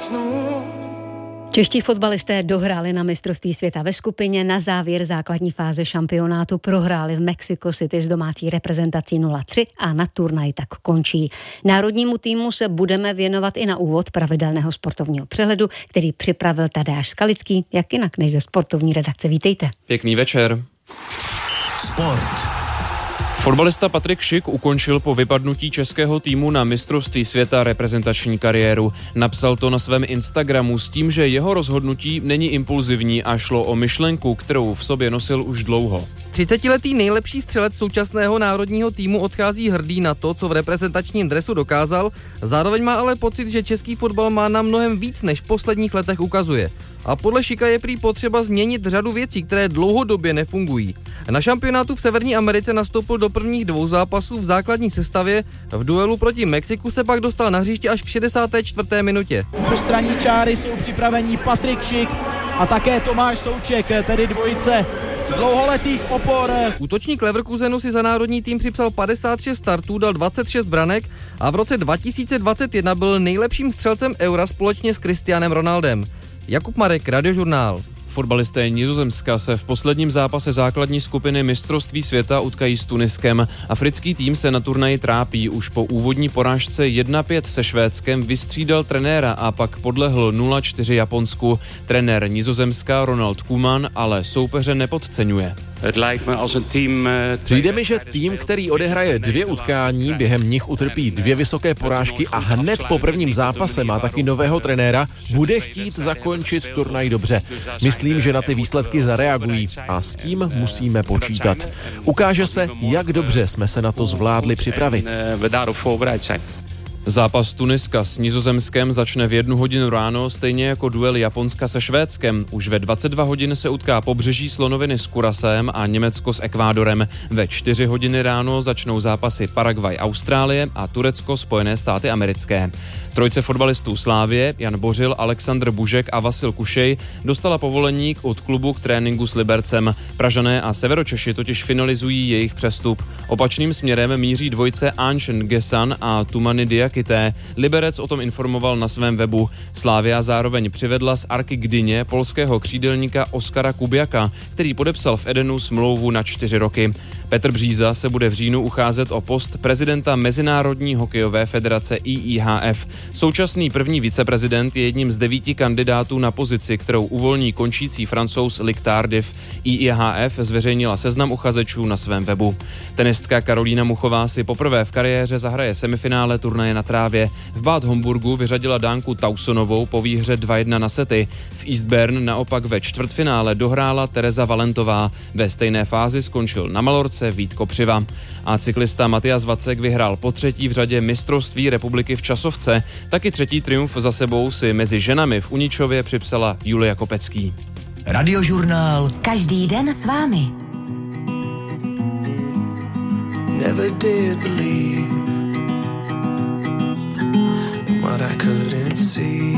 zasnout. Čeští fotbalisté dohráli na mistrovství světa ve skupině. Na závěr základní fáze šampionátu prohráli v Mexico City s domácí reprezentací 0-3 a na turnaj tak končí. Národnímu týmu se budeme věnovat i na úvod pravidelného sportovního přehledu, který připravil Tadeáš Skalický, jak jinak než ze sportovní redakce. Vítejte. Pěkný večer. Sport. Fotbalista Patrik Schick ukončil po vypadnutí českého týmu na mistrovství světa reprezentační kariéru. Napsal to na svém Instagramu s tím, že jeho rozhodnutí není impulzivní a šlo o myšlenku, kterou v sobě nosil už dlouho. 30letý nejlepší střelec současného národního týmu odchází hrdý na to, co v reprezentačním dresu dokázal, zároveň má ale pocit, že český fotbal má na mnohem víc, než v posledních letech ukazuje. A podle Schicka je prý potřeba změnit řadu věcí, které dlouhodobě nefungují. Na šampionátu v Severní Americe nastoupil do prvních 2 zápasů v základní sestavě, v duelu proti Mexiku se pak dostal na hřiště až v 64. minutě. Po straní čáry jsou připraveni Patrik Schick a také Tomáš Souček, tedy dvojice z dlouholetých opor. Útočník Leverkusenu si za národní tým připsal 56 startů, dal 26 branek a v roce 2021 byl nejlepším střelcem Eura společně s Cristianem Ronaldem. Jakub Marek, Radiožurnál. Fotbalisté Nizozemska se v posledním zápase základní skupiny mistrovství světa utkají s Tuniskem. Africký tým se na turnaji trápí. Už po úvodní porážce 1-5 se Švédskem vystřídal trenéra a pak podlehl 0-4 Japonsku. Trenér Nizozemska Ronald Koeman ale soupeře nepodceňuje. Přijde mi, že tým, který odehraje 2 utkání, během nich utrpí 2 vysoké porážky a hned po prvním zápase má taky nového trenéra, bude chtít zakončit turnaj dobře. Myslím, že na ty výsledky zareagují a s tím musíme počítat. Ukáže se, jak dobře jsme se na to zvládli připravit. Zápas Tuniska s Nizozemskem začne v 1 hodinu ráno, stejně jako duel Japonska se Švédskem. Už ve 22 hodin se utká Pobřeží slonoviny s Kurasem a Německo s Ekvádorem. Ve 4 hodiny ráno začnou zápasy Paraguay, Austrálie a Turecko, Spojené státy americké. Trojce fotbalistů Slávie, Jan Bořil, Alexandr Bužek a Vasil Kušej, dostala povolení od klubu k tréninku s Libercem. Pražané a Severočeši totiž finalizují jejich přestup. Opačným směrem míří dvojice Anš Ngesan a Tumani Diakité. Liberec o tom informoval na svém webu. Slávia zároveň přivedla z Arky Gdyně polského křídelníka Oskara Kubiaka, který podepsal v Edenu smlouvu na 4 roky. Petr Bříza se bude v říjnu ucházet o post prezidenta Mezinárodní hokejové federace IIHF. Současný první viceprezident je jedním z 9 kandidátů na pozici, kterou uvolní končící Francouz Luc Tardif. IIHF zveřejnila seznam uchazečů na svém webu. Tenistka Karolína Muchová si poprvé v kariéře zahraje semifinále turnaje na trávě. V Bad Homburgu vyřadila Dánku Tausonovou po výhře 2-1 na sety. V Eastbourne naopak ve čtvrtfinále dohrála Tereza Valentová. Ve stejné fázi skončil na Malorce Vít Kopřiva. A cyklista Matias Vacek vyhrál po 3. v řadě mistrovství republiky v časovce. Taky 3. triumf za sebou si mezi ženami v Uničově připsala Julia Kopecký. Radiožurnál. Každý den s vámi. Never did believe what I couldn't see.